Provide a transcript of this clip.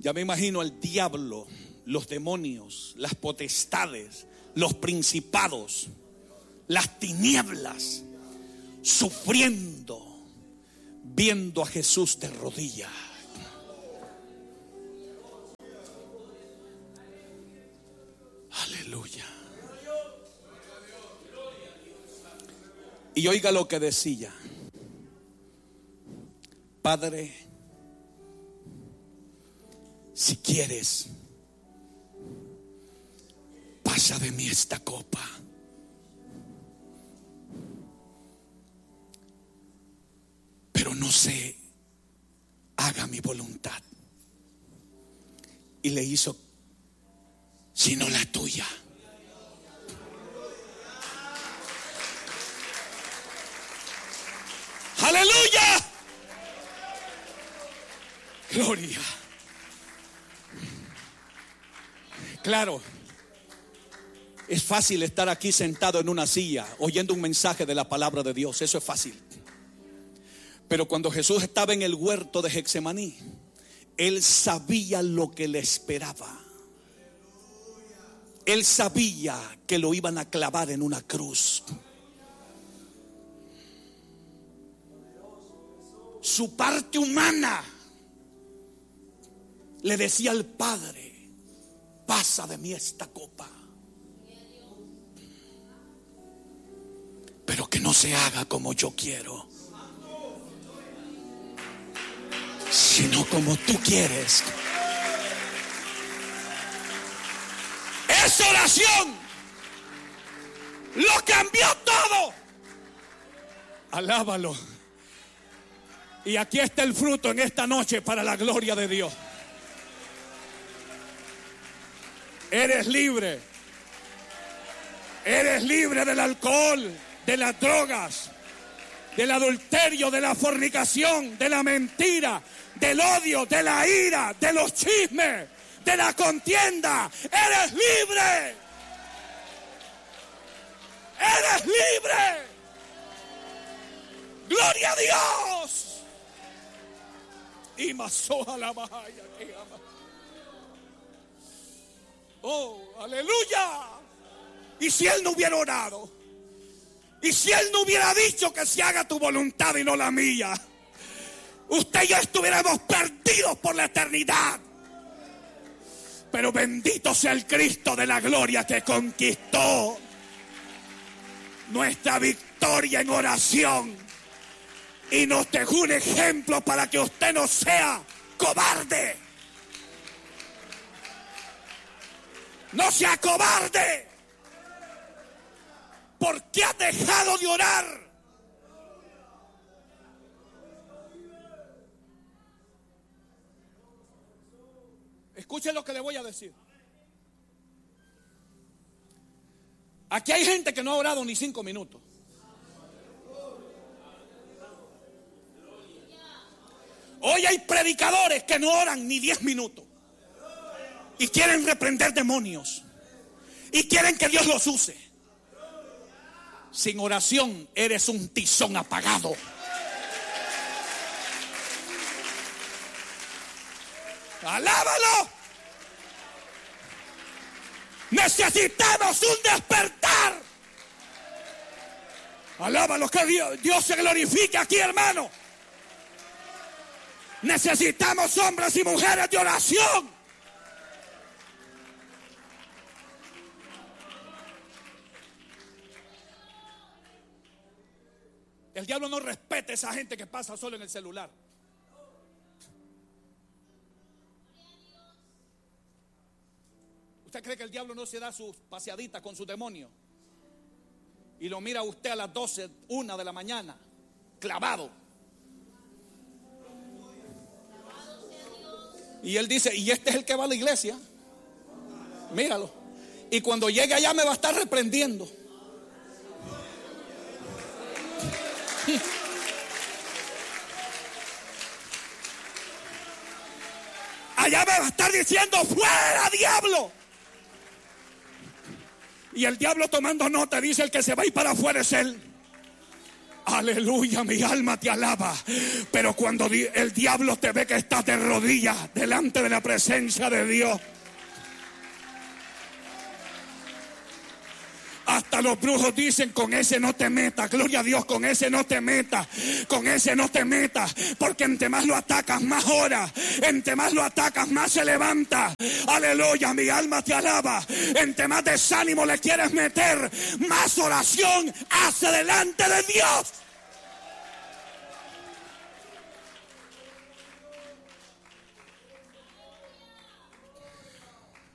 Ya me imagino al diablo, los demonios, las potestades, los principados, las tinieblas, sufriendo, viendo a Jesús de rodillas. Aleluya. Y oiga lo que decía: Padre, si quieres, pasa de mí esta copa. Pero no se haga mi voluntad. Y le hizo, sino la tuya. Aleluya. Gloria. Claro, es fácil estar aquí sentado en una silla oyendo un mensaje de la palabra de Dios. Eso es fácil. Pero cuando Jesús estaba en el huerto de Getsemaní, Él sabía lo que le esperaba. Él sabía que lo iban a clavar en una cruz. Su parte humana le decía al Padre: pasa de mí esta copa, pero que no se haga como yo quiero, sino como tú quieres. Esa oración lo cambió todo. Alábalo. Y aquí está el fruto en esta noche para la gloria de Dios. Eres libre. Eres libre del alcohol, de las drogas, del adulterio, de la fornicación, de la mentira, del odio, de la ira, de los chismes, de la contienda. Eres libre. Eres libre. Gloria a Dios. Y masoja la bahaya que ama. Oh, aleluya. Y si Él no hubiera orado, y si Él no hubiera dicho que se haga tu voluntad y no la mía, usted y yo estuviéramos perdidos por la eternidad. Pero bendito sea el Cristo de la gloria que conquistó nuestra victoria en oración y nos dejó un ejemplo para que usted no sea cobarde. No sea cobarde. ¿Por qué ha dejado de orar? Escuchen lo que le voy a decir. Aquí hay gente que no ha orado ni 5 minutos. Hoy hay predicadores que no oran ni 10 minutos. Y quieren reprender demonios. Y quieren que Dios los use. Sin oración eres un tizón apagado. ¡Alábalo! Necesitamos un despertar. Alábalo, que Dios se glorifique aquí, hermano. Necesitamos hombres y mujeres de oración. El diablo no respeta a esa gente que pasa solo en el celular. ¿Usted cree que el diablo no se da sus paseaditas con su demonio? Y lo mira usted a las 12, 1 de la mañana, clavado. Y él dice, y este es el que va a la iglesia. Míralo. Y cuando llegue allá me va a estar reprendiendo. Allá me va a estar diciendo, fuera, diablo. Y el diablo tomando nota dice, el que se va a ir para afuera es él. Aleluya, mi alma te alaba. Pero cuando el diablo te ve que estás de rodillas delante de la presencia de Dios, hasta los brujos dicen: con ese no te metas. Gloria a Dios, con ese no te metas. Con ese no te metas. Porque entre más lo atacas, más ora. Entre más lo atacas, más se levanta. Aleluya, mi alma te alaba. Entre más desánimo le quieres meter, más oración hace delante de Dios.